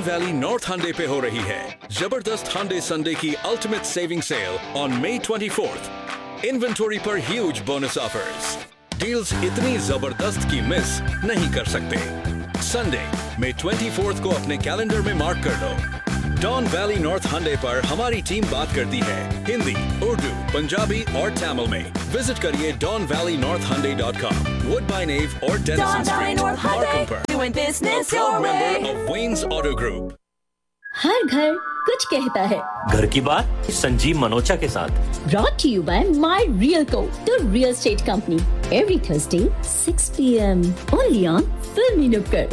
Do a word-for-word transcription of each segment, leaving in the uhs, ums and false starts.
Valley north हांडे पे हो रही है जबरदस्त हांडे संडे की ultimate saving cell on May twenty fourth. Inventory पर ह्यूज बोनस ऑफर्स। डील्स इतनी जबरदस्त की मिस नहीं कर सकते। संडे मई ट्वेंटी फोर्थ को अपने कैलेंडर में मार्क कर लो। डॉन वैली नॉर्थ हांडे पर हमारी टीम बात करती है हिंदी, उर्दू, पंजाबी और तमिल में। विजिट करिए don valley north Hande dot com, would buy नेव और डेनिसन स्ट्रीट, मार्कम पर। Proud member of Wayne's Auto Group। हर घर कुछ कहता है। घर की बात संजीव मनोचा के साथ। Brought to you by My Realco, the real estate company. Every Thursday, six p m only on Filmy Nukkad।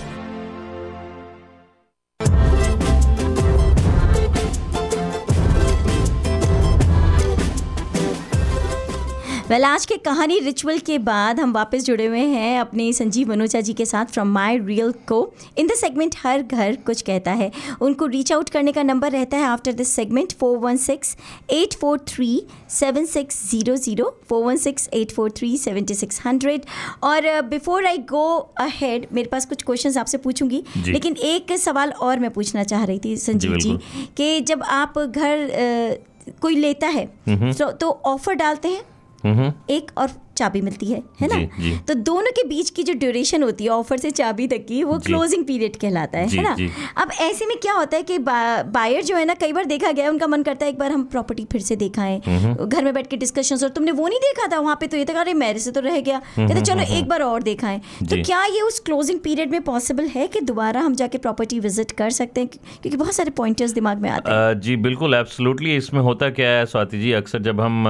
Well well, आज के कहानी रिचुअल के बाद हम वापस जुड़े हुए हैं अपने संजीव मनोचा जी के साथ फ्रॉम माय रियल को। इन द सेगमेंट हर घर कुछ कहता है। उनको रीच आउट करने का नंबर रहता है after this segment four one six eight four three seven six zero zero, four one six eight four three seven six hundred. और बिफोर आई गो अहेड मेरे पास कुछ क्वेश्चंस आपसे पूछूंगी, लेकिन एक सवाल और मैं पूछना चाह रही थी संजीव जी, जी कि जब आप घर uh, कोई लेता है तो, तो ऑफर डालते हैं एक और चाबी मिलती है है ना, जी, जी। तो दोनों के बीच की जो ड्यूरेशन होती है ऑफर से चाबी तक की, वो क्लोजिंग पीरियड कहलाता है, है ना। अब ऐसे में क्या होता है कि बायर जो है ना, कई बार देखा गया है उनका मन करता है एक बार हम प्रॉपर्टी फिर से दिखाएं, घर में बैठ के डिस्कशंस, और तुमने वो नहीं देखा था वहाँ पे तो ये तो अरे मेरे से तो रह गया, कहते चलो एक बार और दिखाएं। तो क्या ये उस क्लोजिंग पीरियड में पॉसिबल है कि दोबारा हम जाके प्रॉपर्टी विजिट कर सकते हैं, क्योंकि बहुत सारे पॉइंटर्स दिमाग में आते हैं। जी बिल्कुल, एब्सोल्युटली। इसमें होता क्या है स्वाति जी, अक्सर जब हम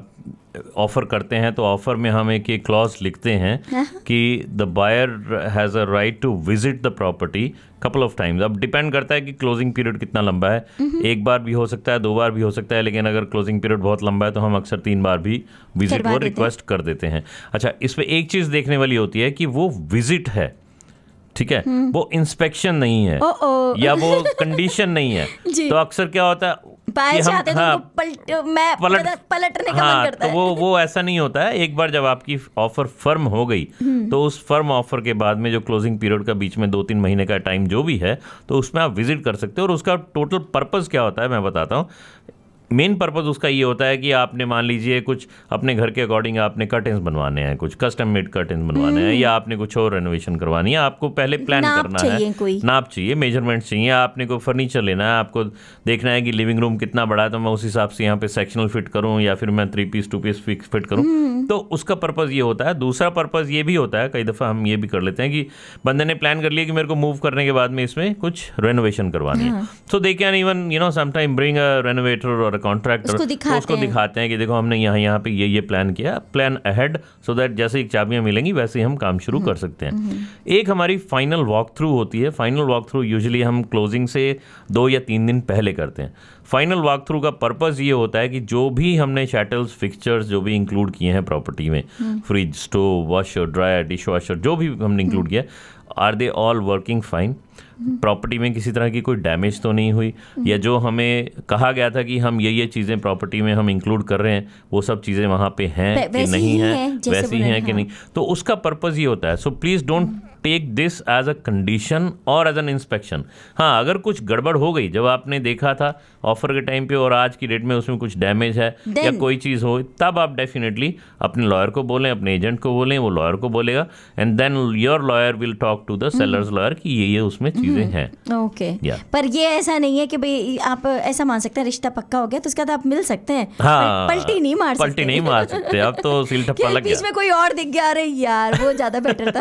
ऑफर करते हैं तो ऑफर में हम एक एक क्लॉज लिखते हैं कि the buyer has a right to visit the property couple of times. अब डिपेंड करता है कि क्लोजिंग पीरियड कितना लंबा है, एक बार भी हो सकता है, दो बार भी हो सकता है, लेकिन अगर क्लोजिंग पीरियड बहुत लंबा है तो हम अक्सर तीन बार भी विजिट को रिक्वेस्ट कर देते हैं। अच्छा, इसमें एक चीज़ देखने वाली होती है कि वो विजिट है, ठीक है, वो इंस्पेक्शन नहीं है ओ ओ। या वो कंडीशन नहीं है। तो अक्सर क्या होता है कि हम हाँ, तो पलट, मैं पलट, पलटने का हाँ, मन करता तो वो वो ऐसा नहीं होता है। एक बार जब आपकी ऑफर फर्म हो गई तो उस फर्म ऑफर के बाद में जो क्लोजिंग पीरियड का बीच में दो तीन महीने का टाइम जो भी है, तो उसमें आप विजिट कर सकते हो। और उसका टोटल पर्पस क्या होता है मैं बताता हूँ। मेन पर्पस उसका ये होता है कि आपने मान लीजिए कुछ अपने घर के अकॉर्डिंग आपने कर्टेंस बनवाने हैं, कुछ कस्टम मेड कर्टेंस बनवाने हैं, या आपने कुछ और रेनोवेशन करवानी है, आपको पहले प्लान करना है, कोई नाप चाहिए, मेजरमेंट चाहिए, आपने कोई फर्नीचर लेना है, आपको देखना है कि लिविंग रूम कितना बड़ा है तो मैं उस हिसाब से यहाँ पे सेक्शनल फिट करूँ या फिर मैं three piece to piece fit करूँ। तो उसका पर्पज़ ये होता है। दूसरा पर्पज़ ये भी होता है, कई दफ़ा हम ये भी कर लेते हैं कि बंदे ने प्लान कर लिया कि मेरे को मूव करने के बाद में इसमें कुछ रेनोवेशन करवानी है, सो they can even you know sometime bring a renovator और कॉन्ट्रैक्टर, उसको दिखाते, तो उसको दिखाते हैं कि देखो हमने यहाँ यहाँ पे ये ये प्लान किया, प्लान अहेड, सो दैट जैसे ही चाबियाँ मिलेंगी वैसे ही हम काम शुरू कर सकते हैं। एक हमारी फाइनल वॉक थ्रू होती है। फाइनल वॉक थ्रू यूजुअली हम क्लोजिंग से दो या तीन दिन पहले करते हैं। फाइनल वॉक थ्रू का पर्पज़ ये होता है कि जो भी हमने शैटल्स फिक्सचर्स जो भी इंक्लूड किए हैं प्रॉपर्टी में, fridge, stove, washer, dryer, dish washer, जो भी हमने इंक्लूड किया, are they all working fine, property में किसी तरह की कोई डैमेज तो नहीं हुई, या जो हमें कहा गया था कि हम ये ये चीज़ें प्रॉपर्टी में हम इंक्लूड कर रहे हैं वो सब चीज़ें वहाँ पे हैं कि नहीं हैं, वैसी हैं कि नहीं। तो उसका पर्पज़ ये होता है। So please don't take this as a condition और एज एन इंस्पेक्शन। हाँ, अगर कुछ गड़बड़ हो गई जब आपने देखा था ऑफर के टाइम पे और आज की डेट में उसमें कुछ डैमेज है Then, या कोई चीज़ हो, तब आप डेफिनेटली अपने लॉयर को बोलें, अपने एजेंट को बोलें, वो लॉयर को बोलेगा, and then your lawyer will talk to the sellers lawyer कि ये ये उसमें चीज़ें हैं। ओके, पर ये ऐसा नहीं है कि भाई आप ऐसा मान सकते हैं रिश्ता पक्का हो गया तो उसके बाद आप मिल सकते हैं। हाँ, पलटी नहीं मार सकते, पलटी नहीं मार सकते। अब तो सील ठप्पा लग गया, बीच में कोई और दिख गया, अरे यार वो ज़्यादा बेटर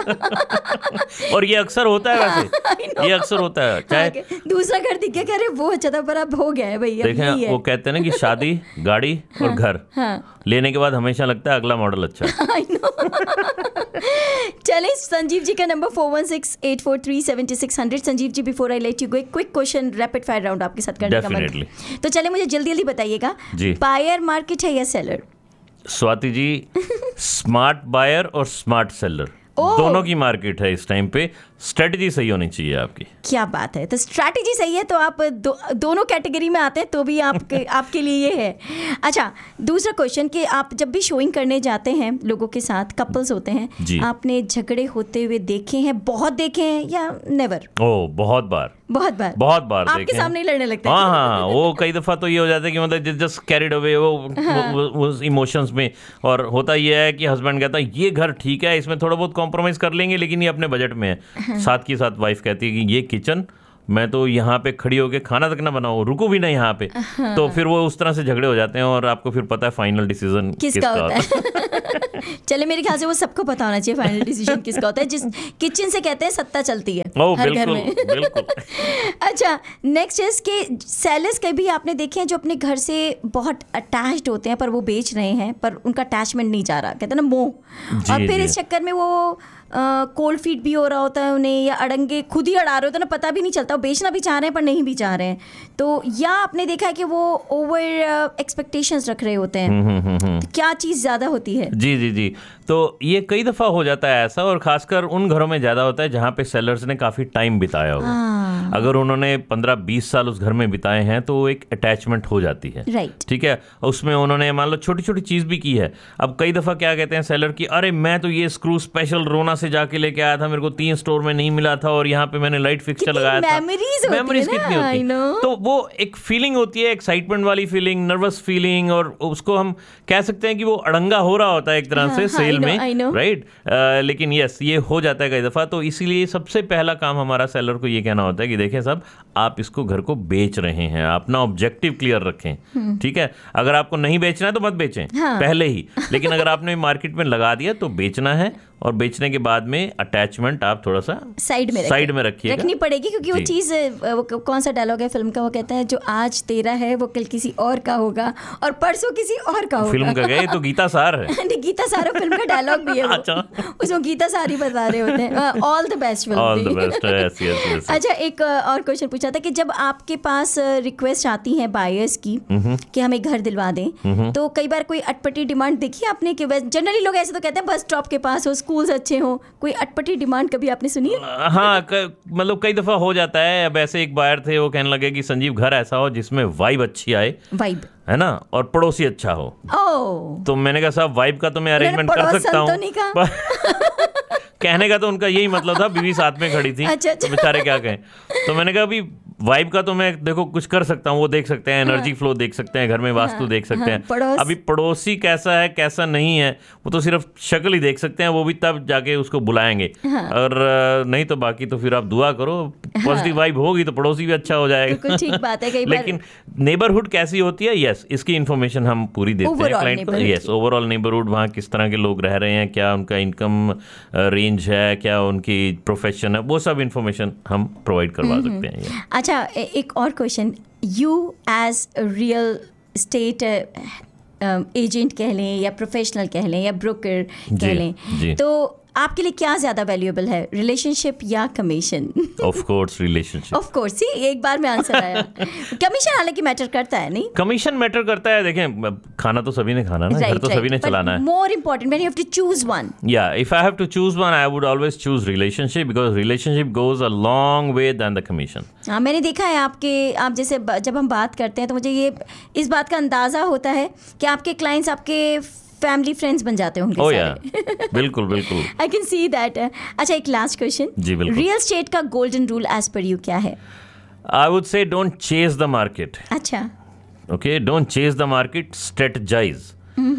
था। और ये अक्सर होता है, वैसे ये अक्सर होता है, चाहे दूसरा घर दिख गया, कह रहे वो अच्छा था पर अब हो गया है भैया। देखें, वो कहते हैं ना कि शादी, गाड़ी और घर लेने के बाद हमेशा लगता है अगला मॉडल अच्छा है। चलिए, संजीव जी का number four one six eight four three seven six hundred. Sanjeev ji, before I let you go, एक quick question, rapid fire round आपके साथ करने का मन। तो चलिए मुझे जल्दी जल्दी बताइएगा, बायर मार्केट है या seller? Swati ji, smart buyer और स्मार्ट सेलर दोनों की मार्केट है इस टाइम पे। स्ट्रेटजी सही होनी चाहिए आपकी। क्या बात है, तो स्ट्रैटेजी सही है तो आप दो, दोनों कैटेगरी में आते हैं तो भी आपके आपके लिए ये है। अच्छा, दूसरा क्वेश्चन कि आप जब भी शोइंग करने जाते हैं लोगों के साथ, कपल्स होते हैं, आपने झगड़े होते हुए देखे हैं, बहुत देखे हैं या नेवर? ओ बहुत बार बहुत बार बहुत बार आपके देखे सामने ही लड़ने लगते हैं। हाँ हाँ, वो कई दफ़ा तो ये हो जाता है कि मतलब जस्ट कैरिड अवे वो वो इमोशंस में, और होता ये है कि हस्बैंड कहता है ये घर ठीक है, इसमें थोड़ा बहुत कॉम्प्रोमाइज़ कर लेंगे लेकिन ये अपने बजट में है। साथ के साथ वाइफ कहती है कि ये किचन मैं तो यहाँ पे खड़ी होके खाना तक ना बनाऊँ, रुको भी ना यहाँ पे। तो फिर वो उस तरह से झगड़े हो जाते हैं और आपको फिर पता है फाइनल डिसीजन किसका होता है। चले, मेरे ख्याल से वो सबको पता होना चाहिए फाइनल डिसीजन किसका होता है। जिस किचन से कहते हैं सत्ता चलती है ओ, हर घर बिल्कुल, में। बिल्कुल। अच्छा, नेक्स्ट इज के सेलर्स कभी आपने देखे हैं जो अपने घर से बहुत अटैच्ड होते हैं पर वो बेच रहे हैं पर उनका अटैचमेंट नहीं जा रहा, कहते हैं ना मोह, और फिर इस चक्कर में वो कोल्ड फीट भी हो रहा होता है उन्हें, या अड़ंगे खुद ही अड़ा रहे होते हैं ना, पता भी नहीं चलता, वो बेचना भी चाह रहे हैं पर नहीं भी चाह रहे हैं। तो या आपने देखा है कि वो ओवर एक्सपेक्टेशंस रख रहे होते हैं, तो क्या चीज़ ज़्यादा होती है? जी जी जी, तो ये कई दफ़ा हो जाता है ऐसा, और ख़ासकर उन घरों में ज़्यादा होता है जहाँ पे सेलर्स ने काफ़ी टाइम बिताया हो। अगर उन्होंने पंद्रह बीस साल उस घर में बिताए हैं तो एक अटैचमेंट हो जाती है, राइट? ठीक है, उसमें उन्होंने मान लो छोटी छोटी चीज़ भी की है। अब कई दफ़ा क्या कहते हैं सेलर की, अरे मैं तो ये स्क्रू स्पेशल रोना से जाके लेके आया था, मेरे को तीन स्टोर में नहीं मिला था और यहाँ पे मैंने लाइट फिक्सचर लगाया था। मेमोरीज कितनी होती है, तो वो एक फीलिंग होती है, एक्साइटमेंट वाली फीलिंग, नर्वस फीलिंग, और उसको हम कह सकते हैं कि वो अड़ंगा हो रहा होता है एक तरह से सेल में, राइट? लेकिन यस, ये हो जाता है कई दफ़ा। तो इसीलिए सबसे पहला काम हमारा सेलर को ये कहना होता है कि देखें साहब, आप इसको घर को बेच रहे हैं, अपना ऑब्जेक्टिव क्लियर रखें, ठीक है? अगर आपको नहीं बेचना है तो मत बेचें पहले ही, लेकिन अगर आपने मार्केट में लगा दिया तो बेचना है, और बेचने के बाद में अटैचमेंट आप थोड़ा सा साइड में साइड में रखिएगा, रखनी पड़ेगी, क्योंकि वो चीज़, वो कौन सा डायलॉग है फिल्म का, वो कहता है जो आज तेरा है वो कल किसी और का होगा और परसों किसी और का होगा। फिल्म का गए तो गीता सार है। नहीं, गीता सार फिल्म का डायलॉग भी है वो। अच्छा, उसमें गीता सार ही बता रहे होते हैं, all the best film. All the best, yes yes yes. अच्छा, एक और क्वेश्चन पूछा था कि जब आपके पास रिक्वेस्ट आती है बायर्स की कि हमें घर दिलवा दें, तो कई बार कोई अटपटी डिमांड देखी आपने? कि जनरली लोग ऐसे तो कहते हैं बस स्टॉप के पास हो, स्कूल्स अच्छे हो, कोई अटपटी डिमांड कभी आपने सुनी है? हाँ, मतलब कई दफा हो जाता है। अब ऐसे एक बायर थे, वो कहने लगे कि संजीव घर ऐसा हो जिसमें वाइब अच्छी आए, वाइब है ना, और पड़ोसी अच्छा हो। ओह, तो मैंने कहा साहब वाइब का तो मैं अरेंजमेंट कर सकता हूँ। कहने का तो उनका यही मतलब था, बीवी साथ में खड़ी थी। अच्छा, तो बेचारे क्या कहें। तो मैंने कहा अभी वाइब का तो मैं देखो कुछ कर सकता हूँ, वो देख सकते हैं, एनर्जी फ्लो देख सकते हैं, घर में वास्तु देख सकते हैं। पड़ोस। अभी पड़ोसी कैसा है कैसा नहीं है वो तो सिर्फ शक्ल ही देख सकते हैं, वो भी तब जाके उसको बुलाएंगे। और नहीं तो बाकी तो फिर आप दुआ करो, पॉजिटिव वाइब होगी तो पड़ोसी भी अच्छा हो जाएगा। ठीक बात है। लेकिन नेबरहुड कैसी होती है, यस, इसकी इन्फॉर्मेशन हम पूरी देते हैं क्लाइंट को। यस, ओवरऑल नेबरहुड, वहाँ किस तरह के लोग रह रहे हैं, क्या उनका इनकम रेंज है, क्या उनकी प्रोफेशन है, वो सब इन्फॉर्मेशन हम प्रोवाइड करवा सकते हैं। अच्छा, एक और question, you as real estate agent कह लें या प्रोफेशनल कह लें या ब्रोकर कह लें, तो आपके लिए क्या ज्यादा वैल्यूएबल है, रिलेशनशिप या commission? Of course relationship. Of course, सी एक बार में आंसर आया। कमीशन हालांकि मैटर करता है, नहीं? कमीशन मैटर करता है। देखें, खाना तो सभी ने खाना ना, घर तो सभी ने चलाना है। More important when you have to choose one. या if I have to choose one, I would always choose relationship, because relationship goes a long way then the commission. हाँ, मैंने देखा है आपके, आप जैसे जब हम बात करते हैं तो मुझे ये इस बात का अंदाजा होता है कि आपके क्लाइंट्स आपके फैमिली फ्रेंड्स बन जाते होंगे। oh, yeah. बिल्कुल बिल्कुल, आई कैन सी दैट। अच्छा, एक लास्ट क्वेश्चन, जी बिल्कुल, रियल एस्टेट का golden rule as per you क्या है? I would say don't chase the market. अच्छा, okay, don't chase the market, strategise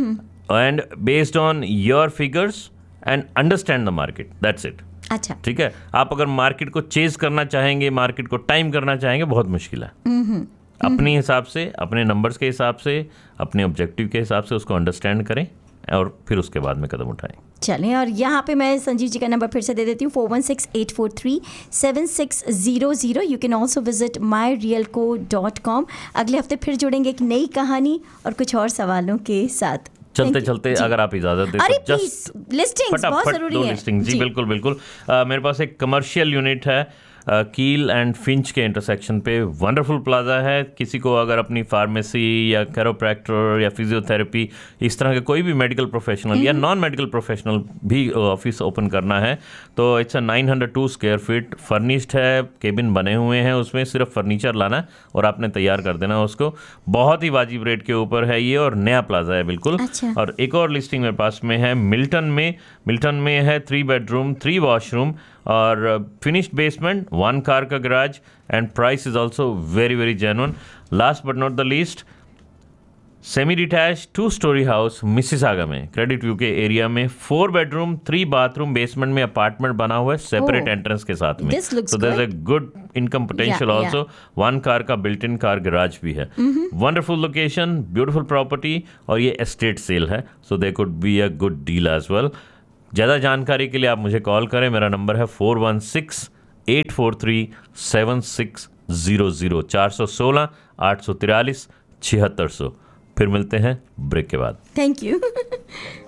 and based on your figures and understand the market, that's it. अच्छा, ठीक है, आप अगर market को चेज करना चाहेंगे, मार्केट को टाइम करना चाहेंगे, बहुत मुश्किल है। अपने हिसाब से, अपने नंबर्स के हिसाब से, अपने ऑब्जेक्टिव के हिसाब से उसको अंडरस्टैंड करें और फिर उसके बाद में कदम उठाएं। चलें, और यहाँ पे मैं संजीव जी का नंबर फिर से दे देती हूँ, four one six eight four three seven six zero zero. You can also visit my real co dot com. अगले हफ्ते फिर जुड़ेंगे एक नई कहानी और कुछ और सवालों के साथ। चलते चलते अगर आप इजाजत दें तो जस्ट लिस्टिंग्स बहुत जरूरी है। लिस्टिंग जी, बिल्कुल बिल्कुल। uh, मेरे पास एक कमर्शियल यूनिट है कील एंड फिंच के इंटरसेक्शन पे वंडरफुल प्लाजा है। किसी को अगर अपनी फार्मेसी या कैरोप्रैक्टर या फिजियोथेरेपी इस तरह के कोई भी मेडिकल प्रोफेशनल या नॉन मेडिकल प्रोफेशनल भी ऑफिस ओपन करना है तो it's a nine hundred to square feet, furnished है, केबिन बने हुए हैं, उसमें सिर्फ फर्नीचर लाना है और आपने तैयार कर देना उसको। बहुत ही वाजिब रेट के ऊपर है ये और नया प्लाजा है बिल्कुल। अच्छा। और एक और लिस्टिंग मेरे पास में है मिल्टन में। मिल्टन में है थ्री बेडरूम थ्री वॉशरूम और फिनिश्ड बेसमेंट, वन कार का garage and price is also very very genuine. Last but not the least, semi detach to story house Mississauga में क्रेडिट व्यू के area में, four bedroom three bathroom basement में apartment बना हुआ है separate Oh, entrance के साथ में। this looks so there's a good. good income potential Yeah, also. One car का बिल्ट इन कार गैराज भी है। वंडरफुल लोकेशन, ब्यूटीफुल प्रॉपर्टी और ये एस्टेट सेल है, सो they could be a good deal as well. ज़्यादा जानकारी के लिए आप मुझे कॉल करें, मेरा नंबर है four one six eight four three seven six zero zero, चार सौ सोलह आठ सौ तिरालीस छिहत्तर सौ। फिर मिलते हैं ब्रेक के बाद। Thank you.